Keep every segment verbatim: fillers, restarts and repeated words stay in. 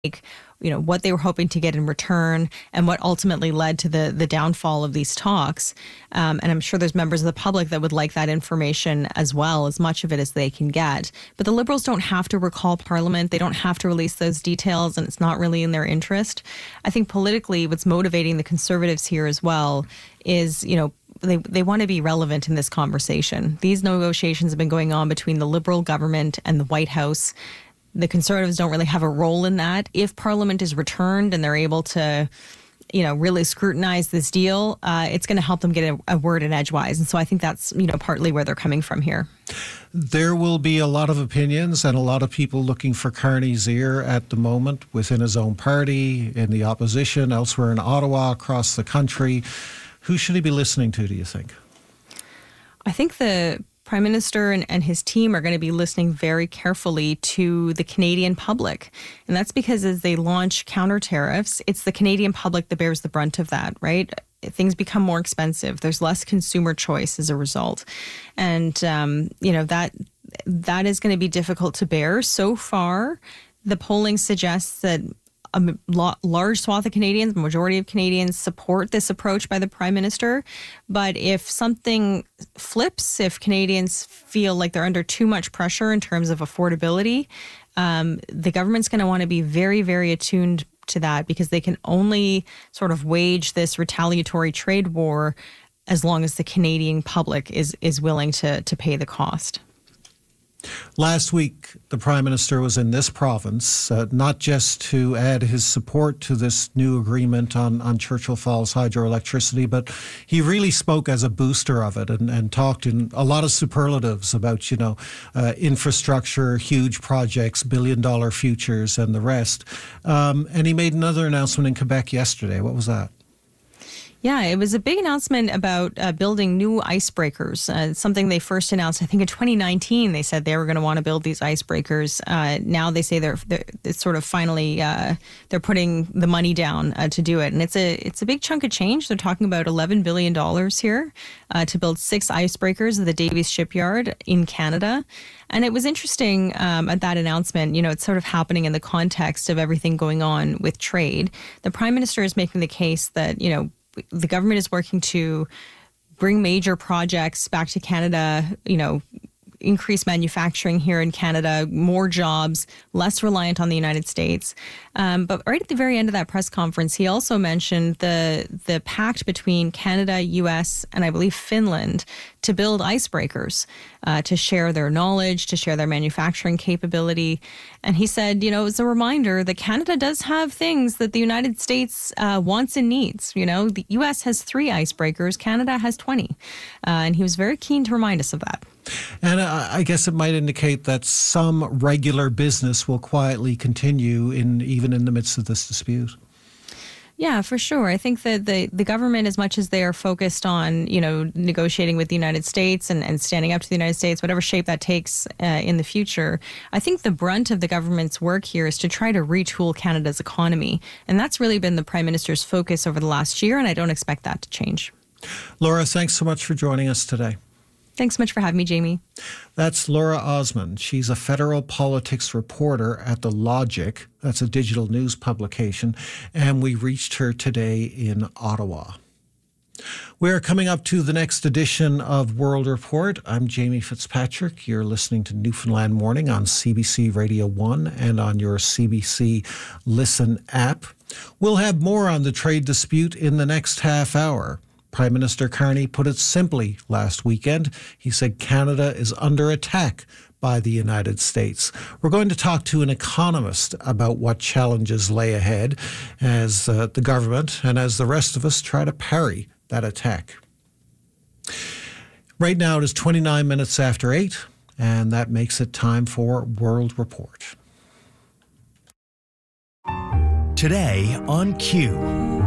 you know, what they were hoping to get in return and what ultimately led to the the downfall of these talks. Um, and I'm sure there's members of the public that would like that information as well, as much of it as they can get. But the Liberals don't have to recall Parliament. They don't have to release those details, and it's not really in their interest. I think politically what's motivating the Conservatives here as well is, you know, They they want to be relevant in this conversation. These negotiations have been going on between the Liberal government and the White House. The Conservatives don't really have a role in that. If Parliament is returned and they're able to, you know, really scrutinize this deal, uh, it's going to help them get a, a word in edgewise. And so I think that's, you know, partly where they're coming from here. There will be a lot of opinions and a lot of people looking for Carney's ear at the moment within his own party, in the opposition, elsewhere in Ottawa, across the country. Who should he be listening to, do you think? I think the Prime Minister and, and his team are going to be listening very carefully to the Canadian public. And that's because as they launch counter tariffs, it's the Canadian public that bears the brunt of that, right? Things become more expensive. There's less consumer choice as a result. And, um, you know, that that is going to be difficult to bear. So far, the polling suggests that a large swath of Canadians, majority of Canadians, support this approach by the Prime Minister. But if something flips, if Canadians feel like they're under too much pressure in terms of affordability, um, the government's going to want to be very, very attuned to that, because they can only sort of wage this retaliatory trade war as long as the Canadian public is is willing to to pay the cost. Last week, the Prime Minister was in this province, uh, not just to add his support to this new agreement on, on Churchill Falls hydroelectricity, but he really spoke as a booster of it and, and talked in a lot of superlatives about, you know, uh, infrastructure, huge projects, billion-dollar futures, and the rest. Um, and he made another announcement in Quebec yesterday. What was that? Yeah, it was a big announcement about uh, building new icebreakers. Uh, something they first announced, I think in twenty nineteen, they said they were going to want to build these icebreakers. Uh, now they say they're, they're it's sort of finally uh, they're putting the money down uh, to do it, and it's a it's a big chunk of change. They're talking about eleven billion dollars here uh, to build six icebreakers at the Davies Shipyard in Canada. And it was interesting um, at that announcement. You know, it's sort of happening in the context of everything going on with trade. The Prime Minister is making the case that, you know, the government is working to bring major projects back to Canada, you know, increase manufacturing here in Canada, more jobs, less reliant on the United States. Um, but right at the very end of that press conference, he also mentioned the the pact between Canada, U S, and I believe Finland to build icebreakers, uh, to share their knowledge, to share their manufacturing capability. And he said, you know, it's a reminder that Canada does have things that the United States uh, wants and needs. You know, the U S has three icebreakers, Canada has twenty. Uh, and he was very keen to remind us of that. And I guess it might indicate that some regular business will quietly continue in even in the midst of this dispute. Yeah, for sure. I think that the, the government, as much as they are focused on, you know, negotiating with the United States and, and standing up to the United States, whatever shape that takes uh, in the future, I think the brunt of the government's work here is to try to retool Canada's economy. And that's really been the Prime Minister's focus over the last year, and I don't expect that to change. Laura, thanks so much for joining us today. Thanks so much for having me, Jamie. That's Laura Osmond. She's a federal politics reporter at The Logic. That's a digital news publication. And we reached her today in Ottawa. We're coming up to the next edition of World Report. I'm Jamie Fitzpatrick. You're listening to Newfoundland Morning on C B C Radio one and on your C B C Listen app. We'll have more on the trade dispute in the next half hour. Prime Minister Carney put it simply last weekend. He said Canada is under attack by the United States. We're going to talk to an economist about what challenges lay ahead as uh, the government and as the rest of us try to parry that attack. Right now it is twenty-nine minutes after eight, and that makes it time for World Report. Today on Q.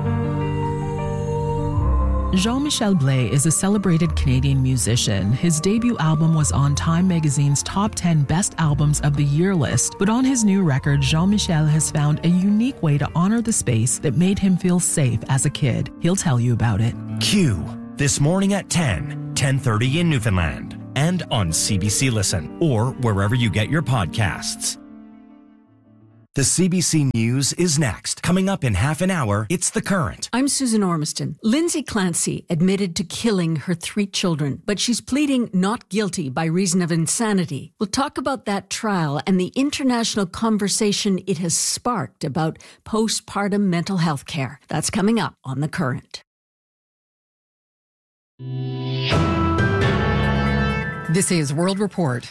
Jean-Michel Blais is a celebrated Canadian musician. His debut album was on Time magazine's top ten best albums of the year list, but on his new record, Jean-Michel has found a unique way to honor the space that made him feel safe as a kid. He'll tell you about it. Q, this morning at ten, ten thirty in Newfoundland, and on C B C Listen, or wherever you get your podcasts. The C B C News is next. Coming up in half an hour, it's The Current. I'm Susan Ormiston. Lindsay Clancy admitted to killing her three children, but she's pleading not guilty by reason of insanity. We'll talk about that trial and the international conversation it has sparked about postpartum mental health care. That's coming up on The Current. This is World Report.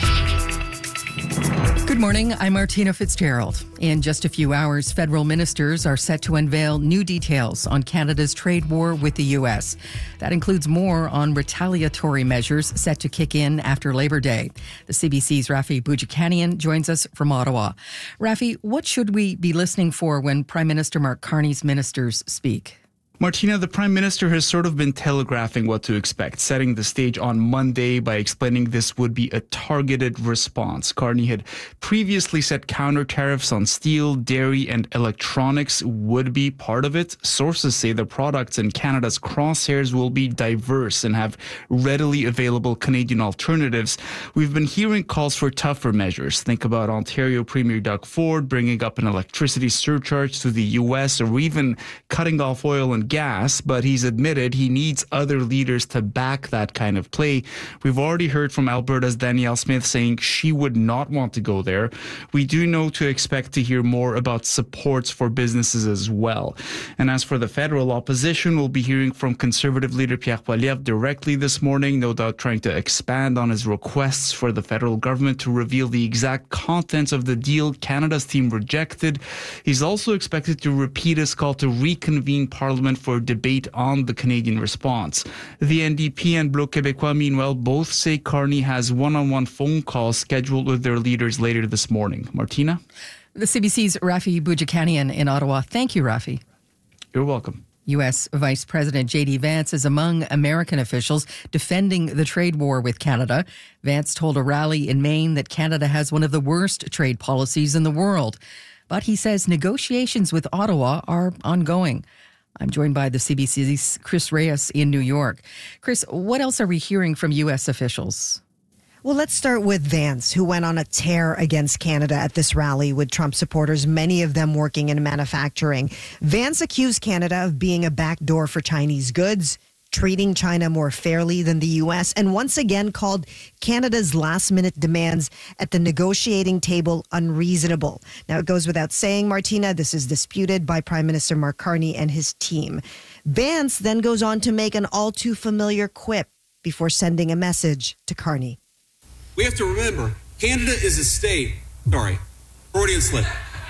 Good morning, I'm Martina Fitzgerald. In just a few hours, federal ministers are set to unveil new details on Canada's trade war with the U S. That includes more on retaliatory measures set to kick in after Labor Day. The C B C's Rafi Boudjikanian joins us from Ottawa. Rafi, what should we be listening for when Prime Minister Mark Carney's ministers speak? Martina, the Prime Minister has sort of been telegraphing what to expect, setting the stage on Monday by explaining this would be a targeted response. Carney had previously said counter tariffs on steel, dairy, and electronics would be part of it. Sources say the products in Canada's crosshairs will be diverse and have readily available Canadian alternatives. We've been hearing calls for tougher measures. Think about Ontario Premier Doug Ford bringing up an electricity surcharge to the U S or even cutting off oil and gas, but he's admitted he needs other leaders to back that kind of play. We've already heard from Alberta's Danielle Smith saying she would not want to go there. We do know to expect to hear more about supports for businesses as well. And as for the federal opposition, we'll be hearing from Conservative leader Pierre Poilievre directly this morning, no doubt trying to expand on his requests for the federal government to reveal the exact contents of the deal Canada's team rejected. He's also expected to repeat his call to reconvene Parliament for debate on the Canadian response. The N D P and Bloc Québécois, meanwhile, both say Carney has one-on-one phone calls scheduled with their leaders later this morning. Martina? The C B C's Rafi Boudjikanian in Ottawa. Thank you, Rafi. You're welcome. U S Vice President J D Vance is among American officials defending the trade war with Canada. Vance told a rally in Maine that Canada has one of the worst trade policies in the world. But he says negotiations with Ottawa are ongoing. I'm joined by the C B C's Chris Reyes in New York. Chris, what else are we hearing from U S officials? Well, let's start with Vance, who went on a tear against Canada at this rally with Trump supporters, many of them working in manufacturing. Vance accused Canada of being a backdoor for Chinese goods, treating China more fairly than the U S, and once again called Canada's last-minute demands at the negotiating table unreasonable. Now, it goes without saying, Martina, this is disputed by Prime Minister Mark Carney and his team. Vance then goes on to make an all-too-familiar quip before sending a message to Carney. We have to remember, Canada is a state. Sorry, Freudian slip.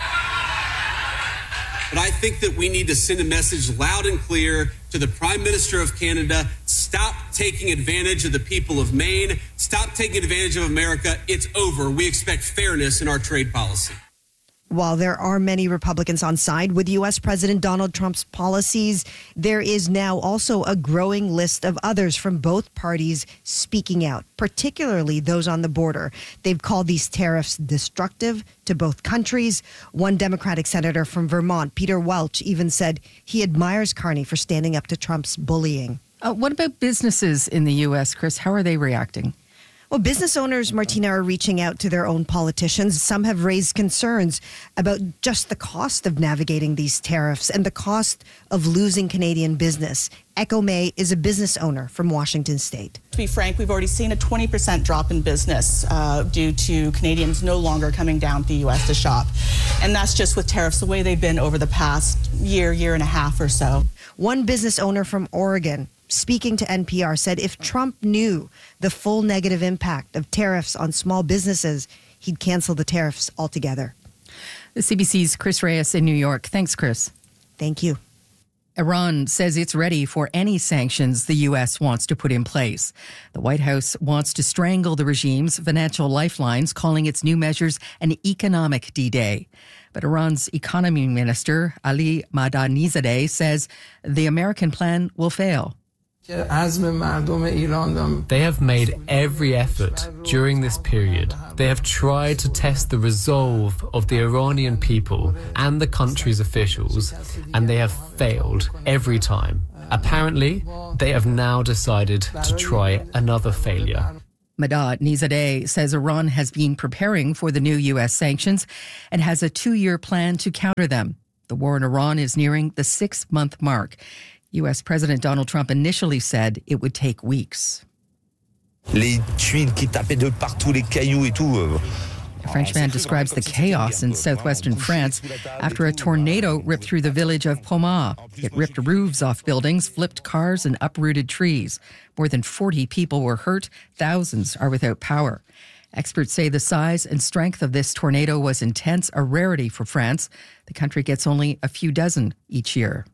But I think that we need to send a message loud and clear to the Prime Minister of Canada. Stop taking advantage of the people of Maine. Stop taking advantage of America. It's over. We expect fairness in our trade policy. While there are many Republicans on side with U S President Donald Trump's policies, there is now also a growing list of others from both parties speaking out, particularly those on the border. They've called these tariffs destructive to both countries. One Democratic senator from Vermont, Peter Welch, even said he admires Carney for standing up to Trump's bullying. Uh, what about businesses in the U S, Chris? How are they reacting? Well, business owners, Martina, are reaching out to their own politicians. Some have raised concerns about just the cost of navigating these tariffs and the cost of losing Canadian business. Echo May is a business owner from Washington State. To be frank, we've already seen a twenty percent drop in business uh, due to Canadians no longer coming down to the U S to shop. And that's just with tariffs the way they've been over the past year, year and a half or so. One business owner from Oregon, speaking to N P R, said if Trump knew the full negative impact of tariffs on small businesses, he'd cancel the tariffs altogether. The C B C's Chris Reyes in New York. Thanks, Chris. Thank you. Iran says it's ready for any sanctions the U S wants to put in place. The White House wants to strangle the regime's financial lifelines, calling its new measures an economic D-Day. But Iran's economy minister, Ali Madanizadeh, says the American plan will fail. They have made every effort during this period. They have tried to test the resolve of the Iranian people and the country's officials, and they have failed every time. Apparently, they have now decided to try another failure. Madad Nizadeh says Iran has been preparing for the new U S sanctions and has a two-year plan to counter them. The war in Iran is nearing the six-month mark. U S President Donald Trump initially said it would take weeks. Les tuiles qui tapaient de partout, les cailloux et tout. A Frenchman describes the chaos in southwestern France after a tornado ripped through the village of Pomar. It ripped roofs off buildings, flipped cars, and uprooted trees. More than forty people were hurt. Thousands are without power. Experts say the size and strength of this tornado was intense, a rarity for France. The country gets only a few dozen each year.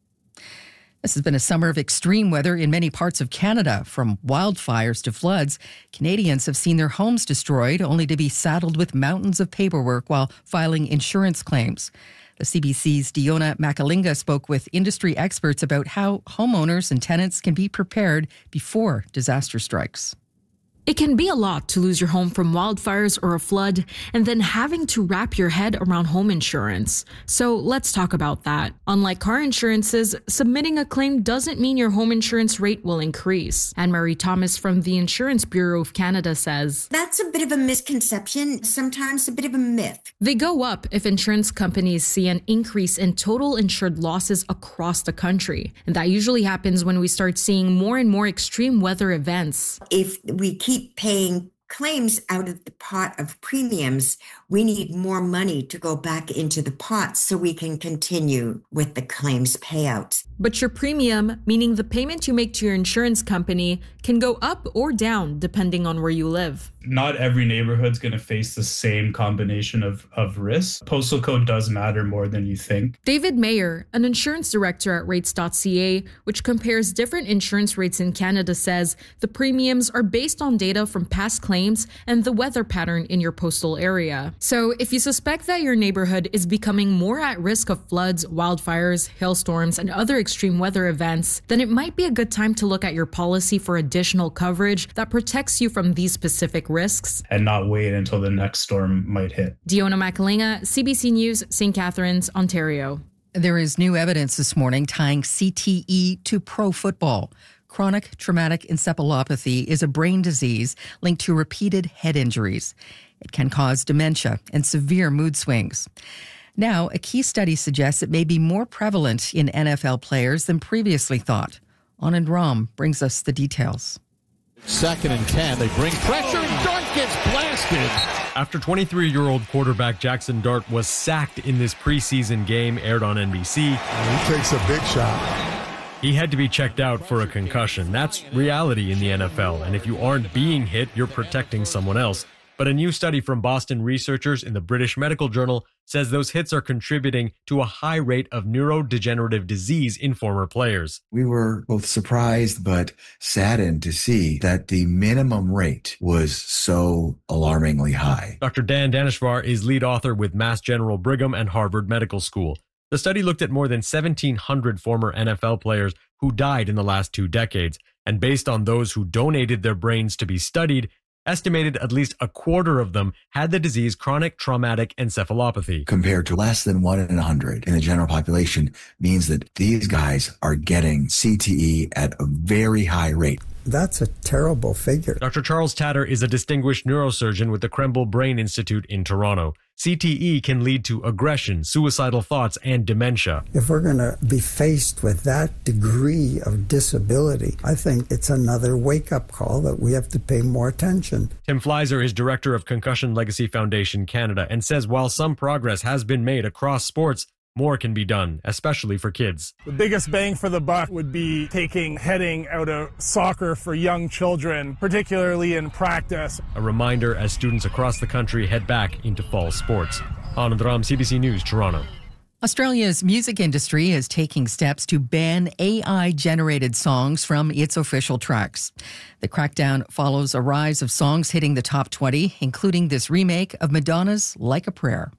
This has been a summer of extreme weather in many parts of Canada. From wildfires to floods, Canadians have seen their homes destroyed, only to be saddled with mountains of paperwork while filing insurance claims. The C B C's Diona Makalinga spoke with industry experts about how homeowners and tenants can be prepared before disaster strikes. It can be a lot to lose your home from wildfires or a flood, and then having to wrap your head around home insurance. So let's talk about that. Unlike car insurances, submitting a claim doesn't mean your home insurance rate will increase. Anne-Marie Thomas from the Insurance Bureau of Canada says, That's a bit of a misconception, sometimes a bit of a myth. They go up if insurance companies see an increase in total insured losses across the country. And that usually happens when we start seeing more and more extreme weather events. If we keep keep paying claims out of the pot of premiums, we need more money to go back into the pot so we can continue with the claims payout. But your premium, meaning the payment you make to your insurance company, can go up or down depending on where you live. Not every neighborhood's going to face the same combination of, of risks. Postal code does matter more than you think. David Mayer, an insurance director at rates dot c a, which compares different insurance rates in Canada, says the premiums are based on data from past claims and the weather pattern in your postal area. So if you suspect that your neighborhood is becoming more at risk of floods, wildfires, hailstorms, and other extreme weather events, then it might be a good time to look at your policy for additional coverage that protects you from these specific risks. And not wait until the next storm might hit. Diona Makalinga, C B C News, Saint Catharines, Ontario. There is new evidence this morning tying C T E to pro football. Chronic traumatic encephalopathy is a brain disease linked to repeated head injuries. It can cause dementia and severe mood swings. Now, a key study suggests it may be more prevalent in N F L players than previously thought. Anand Ram brings us the details. Second and ten, they bring pressure and Dart gets blasted. After twenty-three-year-old quarterback Jackson Dart was sacked in this preseason game aired on N B C. He takes a big shot. He had to be checked out for a concussion. That's reality in the N F L, and if you aren't being hit, you're protecting someone else. But a new study from Boston researchers in the British Medical Journal says those hits are contributing to a high rate of neurodegenerative disease in former players. We were both surprised but saddened to see that the minimum rate was so alarmingly high. Doctor Dan Daneshvar is lead author with Mass General Brigham and Harvard Medical School. The study looked at more than seventeen hundred former N F L players who died in the last two decades, and based on those who donated their brains to be studied, estimated at least a quarter of them had the disease chronic traumatic encephalopathy. Compared to less than one in a hundred in the general population means that these guys are getting C T E at a very high rate. That's a terrible figure. Doctor Charles Tatter is a distinguished neurosurgeon with the Krembil Brain Institute in Toronto. C T E can lead to aggression, suicidal thoughts, and dementia. If we're going to be faced with that degree of disability, I think it's another wake-up call that we have to pay more attention. Tim Fleiser is director of Concussion Legacy Foundation Canada and says while some progress has been made across sports, more can be done, especially for kids. The biggest bang for the buck would be taking heading out of soccer for young children, particularly in practice. A reminder as students across the country head back into fall sports. Anand Ram, C B C News, Toronto. Australia's music industry is taking steps to ban A I-generated songs from its official tracks. The crackdown follows a rise of songs hitting the top twenty, including this remake of Madonna's Like a Prayer.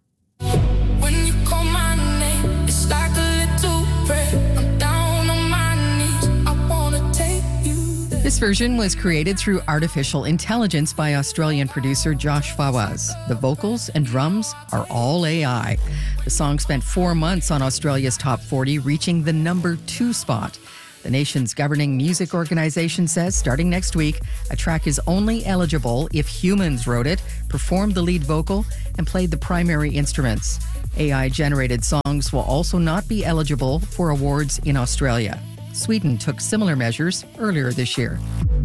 This version was created through artificial intelligence by Australian producer Josh Fawaz. The vocals and drums are all A I. The song spent four months on Australia's top forty, reaching the number two spot. The nation's governing music organization says starting next week, a track is only eligible if humans wrote it, performed the lead vocal, and played the primary instruments. A I-generated songs will also not be eligible for awards in Australia. Sweden took similar measures earlier this year.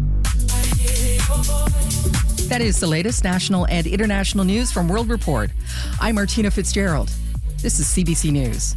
That is the latest national and international news from World Report. I'm Martina Fitzgerald. This is C B C News.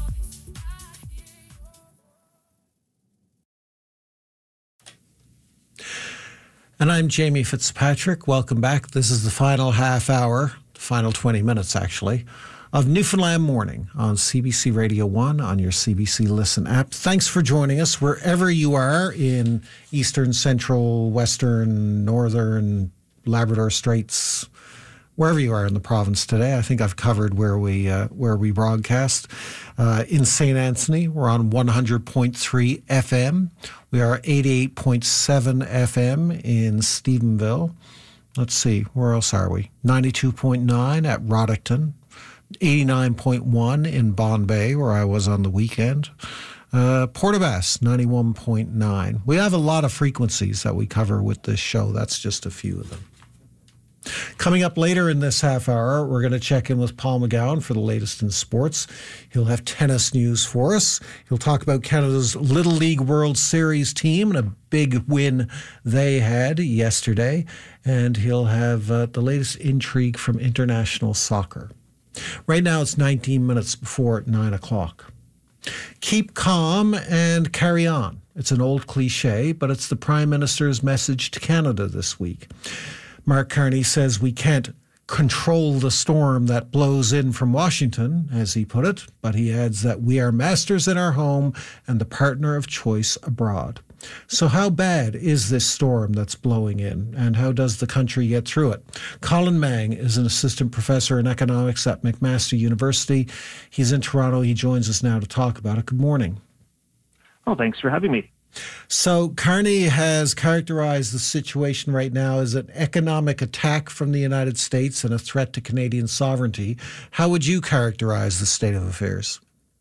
And I'm Jamie Fitzpatrick. Welcome back. This is the final half hour, the final twenty minutes actually, of Newfoundland Morning on C B C Radio one on your C B C Listen app. Thanks for joining us wherever you are in Eastern, Central, Western, Northern, Labrador Straits, wherever you are in the province today. I think I've covered where we uh, where we broadcast. Uh, in Saint Anthony, we're on one hundred point three F M. We are eighty-eight point seven F M in Stephenville. Let's see, where else are we? ninety-two point nine at Roddickton. eighty-nine point one in Bombay, where I was on the weekend. Uh, Port aux Basques, ninety-one point nine. We have a lot of frequencies that we cover with this show. That's just a few of them. Coming up later in this half hour, we're going to check in with Paul McGowan for the latest in sports. He'll have tennis news for us. He'll talk about Canada's Little League World Series team and a big win they had yesterday. And he'll have uh, the latest intrigue from international soccer. Right now, it's nineteen minutes before nine o'clock. Keep calm and carry on. It's an old cliche, but it's the Prime Minister's message to Canada this week. Mark Carney says we can't control the storm that blows in from Washington, as he put it, but he adds that we are masters in our home and the partner of choice abroad. So how bad is this storm that's blowing in, and how does the country get through it? Colin Mang is an assistant professor in economics at McMaster University. He's in Toronto. He joins us now to talk about it. Good morning. Oh, thanks for having me. So Carney has characterized the situation right now as an economic attack from the United States and a threat to Canadian sovereignty. How would you characterize the state of affairs?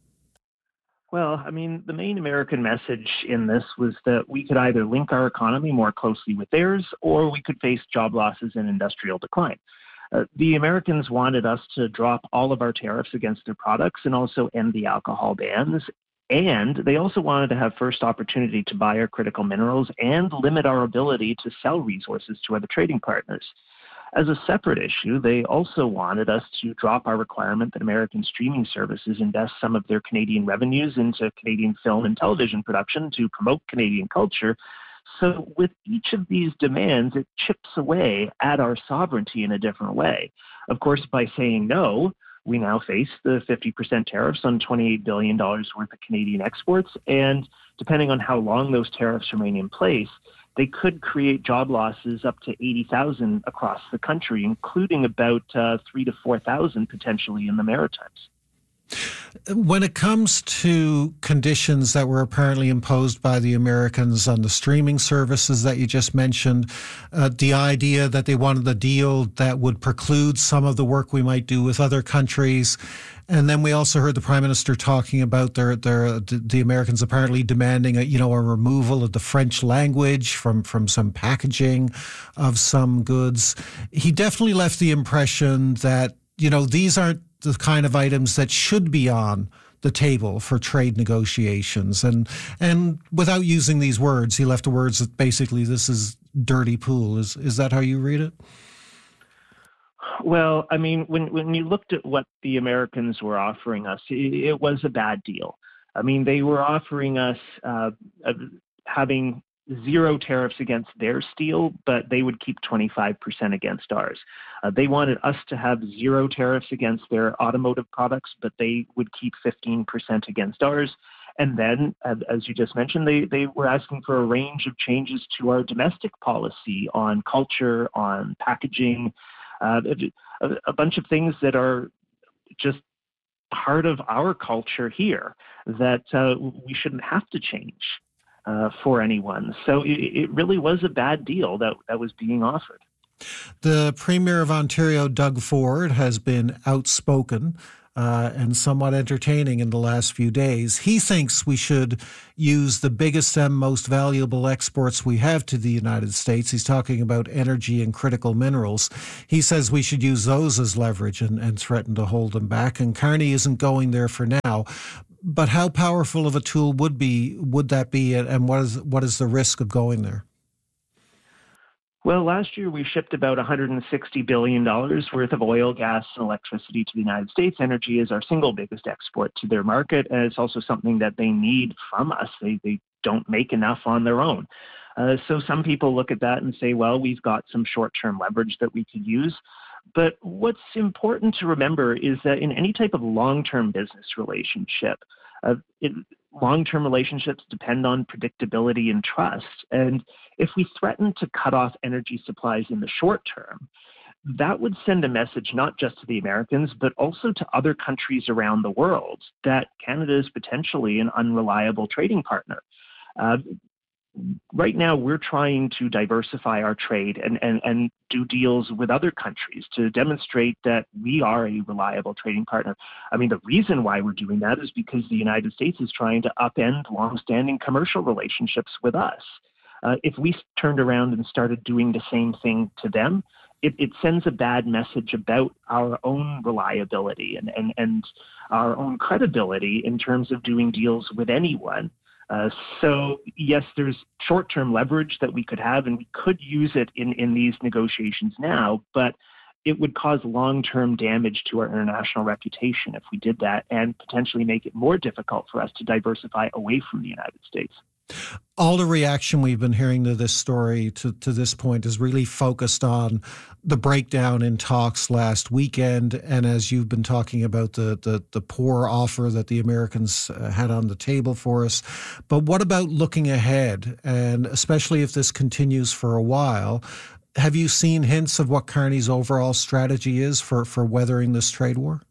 Well, I mean, the main American message in this was that we could either link our economy more closely with theirs, or we could face job losses and industrial decline. Uh, the Americans wanted us to drop all of our tariffs against their products and also end the alcohol bans. And they also wanted to have first opportunity to buy our critical minerals and limit our ability to sell resources to other trading partners. As a separate issue, they also wanted us to drop our requirement that American streaming services invest some of their Canadian revenues into Canadian film and television production to promote Canadian culture. So with each of these demands, it chips away at our sovereignty in a different way. Of course, by saying no, we now face the fifty percent tariffs on twenty-eight billion dollars worth of Canadian exports. And depending on how long those tariffs remain in place, they could create job losses up to eighty thousand across the country, including about uh, three to four thousand potentially in the Maritimes. When it comes to conditions that were apparently imposed by the Americans on the streaming services that you just mentioned, uh, the idea that they wanted a deal that would preclude some of the work we might do with other countries. And then we also heard the Prime Minister talking about their, their, the Americans apparently demanding a, you know, a removal of the French language from, from some packaging of some goods. He definitely left the impression that, you know, these aren't the kind of items that should be on the table for trade negotiations. And and without using these words, he left the words that basically this is dirty pool. Is is that how you read it? Well, I mean, when, when you looked at what the Americans were offering us, it, it was a bad deal. I mean, they were offering us uh, uh, having zero tariffs against their steel, but they would keep twenty-five percent against ours. Uh, they wanted us to have zero tariffs against their automotive products, but they would keep fifteen percent against ours. And then, as you just mentioned, they, they were asking for a range of changes to our domestic policy on culture, on packaging, uh, a, a bunch of things that are just part of our culture here that uh, we shouldn't have to change uh, for anyone. So it, it really was a bad deal that, that was being offered. The Premier of Ontario, Doug Ford, has been outspoken uh, and somewhat entertaining in the last few days. He thinks we should use the biggest and most valuable exports we have to the United States. He's talking about energy and critical minerals. He says we should use those as leverage and, and threaten to hold them back. And Carney isn't going there for now. But how powerful of a tool would be would that be, and what is what is the risk of going there? Well, last year we shipped about one hundred sixty billion dollars worth of oil, gas, and electricity to the United States. Energy is our single biggest export to their market, and it's also something that they need from us. They, they don't make enough on their own. Uh, so some people look at that and say, well, we've got some short-term leverage that we could use. But what's important to remember is that in any type of long-term business relationship, uh, it, long-term relationships depend on predictability and trust. And if we threaten to cut off energy supplies in the short term, that would send a message not just to the Americans, but also to other countries around the world that Canada is potentially an unreliable trading partner. Uh, Right now, we're trying to diversify our trade and, and, and do deals with other countries to demonstrate that we are a reliable trading partner. I mean, the reason why we're doing that is because the United States is trying to upend longstanding commercial relationships with us. Uh, if we turned around and started doing the same thing to them, it, it sends a bad message about our own reliability and, and, and our own credibility in terms of doing deals with anyone. Uh, so, yes, there's short-term leverage that we could have, and we could use it in, in these negotiations now, but it would cause long-term damage to our international reputation if we did that, and potentially make it more difficult for us to diversify away from the United States. All the reaction we've been hearing to this story to, to this point is really focused on the breakdown in talks last weekend. And as you've been talking about the, the, the poor offer that the Americans uh, had on the table for us. But what about looking ahead? And especially if this continues for a while, have you seen hints of what Carney's overall strategy is for, for weathering this trade war?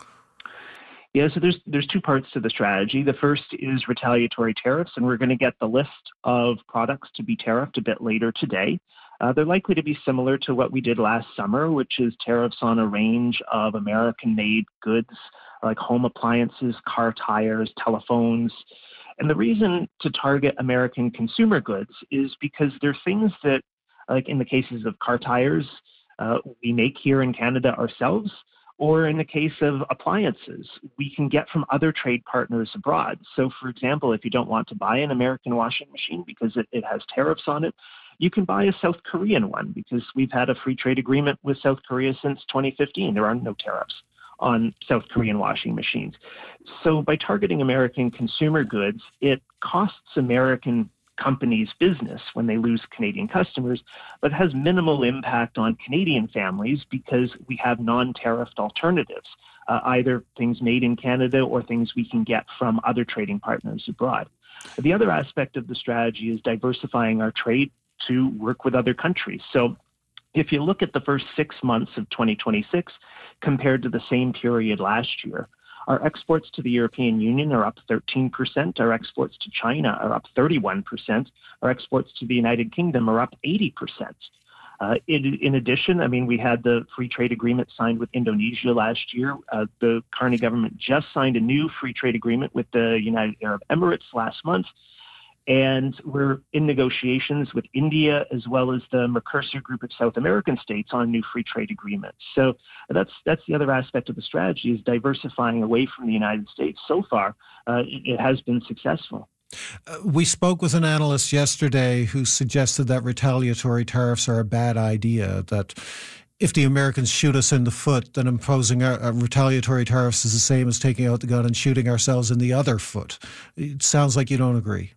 Yeah, so there's there's two parts to the strategy. The first is retaliatory tariffs, and we're going to get the list of products to be tariffed a bit later today. Uh, they're likely to be similar to what we did last summer, which is tariffs on a range of American-made goods like home appliances, car tires, telephones. And the reason to target American consumer goods is because they're things that, like in the cases of car tires, uh, we make here in Canada ourselves. Or in the case of appliances, we can get from other trade partners abroad. So, for example, if you don't want to buy an American washing machine because it, it has tariffs on it, you can buy a South Korean one because we've had a free trade agreement with South Korea since twenty fifteen. There are no tariffs on South Korean washing machines. So by targeting American consumer goods, it costs American companies' business when they lose Canadian customers, but has minimal impact on Canadian families because we have non-tariffed alternatives, uh, either things made in Canada or things we can get from other trading partners abroad. The other aspect of the strategy is diversifying our trade to work with other countries. So if you look at the first six months of twenty twenty-six compared to the same period last year, our exports to the European Union are up thirteen percent. Our exports to China are up thirty-one percent. Our exports to the United Kingdom are up eighty percent. Uh, in, in addition, I mean, we had the free trade agreement signed with Indonesia last year. Uh, the Carney government just signed a new free trade agreement with the United Arab Emirates last month. And we're in negotiations with India as well as the Mercosur group of South American states on new free trade agreements. So that's that's the other aspect of the strategy, is diversifying away from the United States. So far, uh, it, it has been successful. Uh, we spoke with an analyst yesterday who suggested that retaliatory tariffs are a bad idea, that if the Americans shoot us in the foot, then imposing our, uh, retaliatory tariffs is the same as taking out the gun and shooting ourselves in the other foot. It sounds like you don't agree.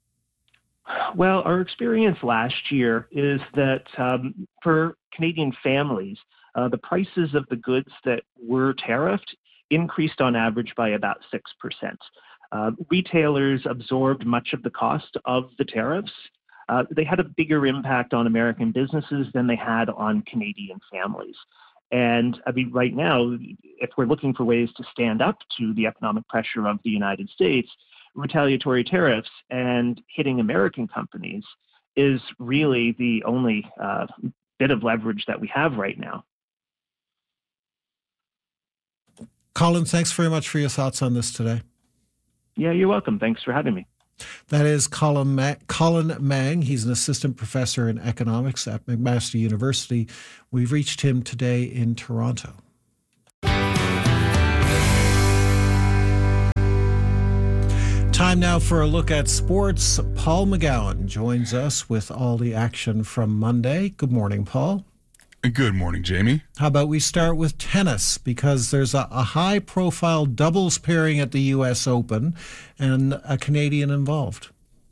Well, our experience last year is that um, for Canadian families, uh, the prices of the goods that were tariffed increased on average by about six percent. Uh, retailers absorbed much of the cost of the tariffs. Uh, they had a bigger impact on American businesses than they had on Canadian families. And I mean, right now, if we're looking for ways to stand up to the economic pressure of the United States, retaliatory tariffs and hitting American companies is really the only uh, bit of leverage that we have right now. Colin, thanks very much for your thoughts on this today. Yeah, you're welcome. Thanks for having me. That is Colin, Ma- Colin Mang. He's an assistant professor in economics at McMaster University. We've reached him today in Toronto. Time now for a look at sports. Paul McGowan joins us with all the action from Monday. Good morning, Paul. Good morning, Jamie. How about we start with tennis, because there's a, a high-profile doubles pairing at the U S Open and a Canadian involved.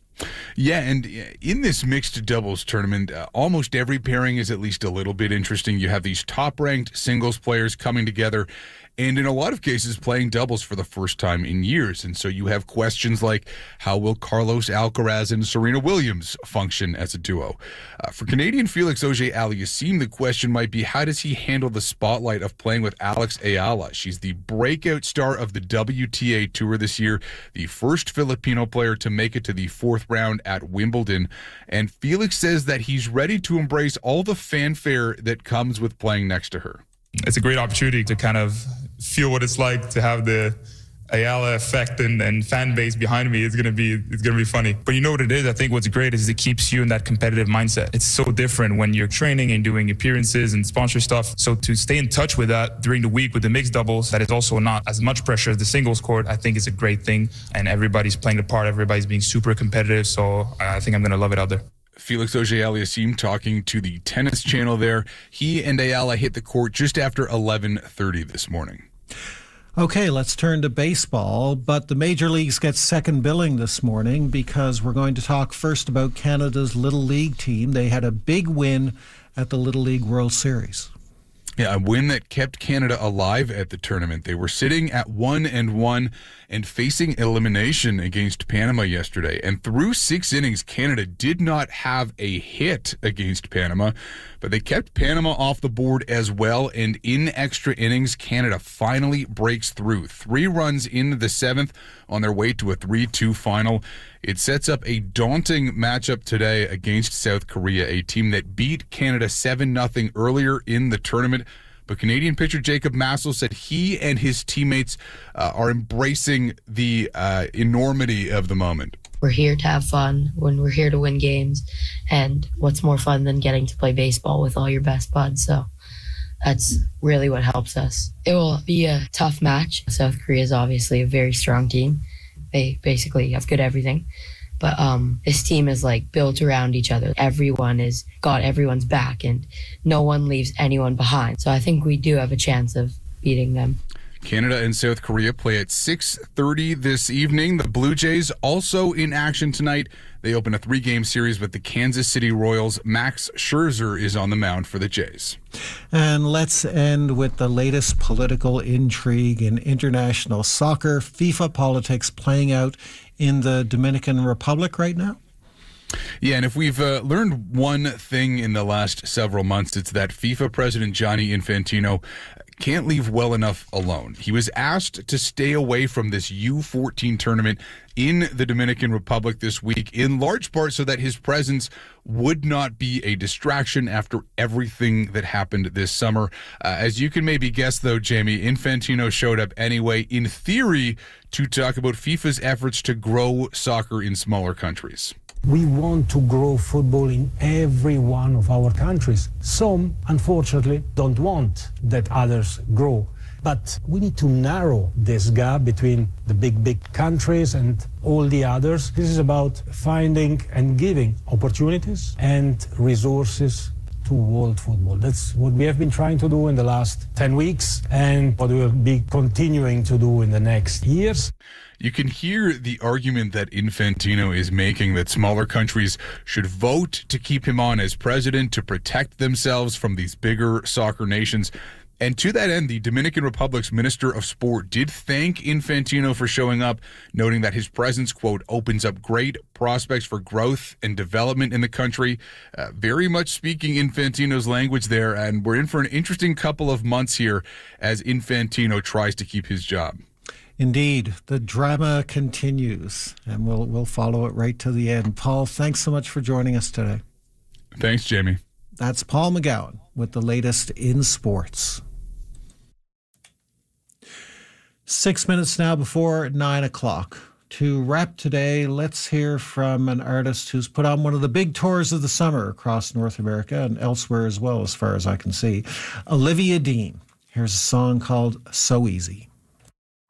Yeah, and in this mixed doubles tournament, uh, almost every pairing is at least a little bit interesting. You have these top-ranked singles players coming together, and in a lot of cases playing doubles for the first time in years. And so you have questions like, how will Carlos Alcaraz and Serena Williams function as a duo? Uh, for Canadian Felix Auger-Aliassime, the question might be, how does he handle the spotlight of playing with Alex Ayala? She's the breakout star of the W T A Tour this year, the first Filipino player to make it to the fourth round at Wimbledon. And Felix says that he's ready to embrace all the fanfare that comes with playing next to her. It's a great opportunity to kind of feel what it's like to have the Ayala effect and, and fan base behind me. It's gonna be it's gonna be funny. But you know what it is? I think what's great is it keeps you in that competitive mindset. It's so different when you're training and doing appearances and sponsor stuff. So to stay in touch with that during the week with the mixed doubles, that is also not as much pressure as the singles court, I think is a great thing. And everybody's playing the part. Everybody's being super competitive. So I think I'm gonna love it out there. Felix Auger-Aliassime talking to the Tennis Channel there. He and Ayala hit the court just after eleven thirty this morning. Okay, let's turn to baseball, but the major leagues get second billing this morning because we're going to talk first about Canada's Little League team. They had a big win at the Little League World Series. Yeah, a win that kept Canada alive at the tournament. They were sitting at one and one and facing elimination against Panama yesterday. And through six innings, Canada did not have a hit against Panama, but they kept Panama off the board as well. And in extra innings, Canada finally breaks through. Three runs into the seventh on their way to a three two final. It sets up a daunting matchup today against South Korea, a team that beat Canada seven nothing earlier in the tournament. But Canadian pitcher Jacob Massel said he and his teammates uh, are embracing the uh, enormity of the moment. We're here to have fun, when we're here to win games, and what's more fun than getting to play baseball with all your best buds? So that's really what helps us. It will be a tough match. South Korea is obviously a very strong team. They basically have good everything. But um, this team is like built around each other. Everyone is got everyone's back, and no one leaves anyone behind. So I think we do have a chance of beating them. Canada and South Korea play at six thirty this evening. The Blue Jays also in action tonight. They open a three-game series with the Kansas City Royals. Max Scherzer is on the mound for the Jays. And let's end with the latest political intrigue in international soccer. FIFA politics playing out in the Dominican Republic right now. Yeah, and if we've uh, learned one thing in the last several months, it's that FIFA President Gianni Infantino can't leave well enough alone. He was asked to stay away from this U fourteen tournament in the Dominican Republic this week, in large part so that his presence would not be a distraction after everything that happened this summer. Uh, as you can maybe guess, though, Jamie, Infantino showed up anyway, in theory, to talk about FIFA's efforts to grow soccer in smaller countries. We want to grow football in every one of our countries. Some, unfortunately, don't want that others grow. But we need to narrow this gap between the big, big countries and all the others. This is about finding and giving opportunities and resources to world football. That's what we have been trying to do in the last ten weeks and what we will be continuing to do in the next years. You can hear the argument that Infantino is making, that smaller countries should vote to keep him on as president to protect themselves from these bigger soccer nations. And to that end, the Dominican Republic's Minister of Sport did thank Infantino for showing up, noting that his presence, quote, opens up great prospects for growth and development in the country. Uh, very much speaking Infantino's language there, and we're in for an interesting couple of months here as Infantino tries to keep his job. Indeed, the drama continues, and we'll we'll follow it right to the end. Paul, thanks so much for joining us today. Thanks, Jamie. That's Paul McGowan with the latest in sports. Six minutes now before nine o'clock. To wrap today, let's hear from an artist who's put on one of the big tours of the summer across North America and elsewhere as well, as far as I can see. Olivia Dean. Here's a song called So Easy.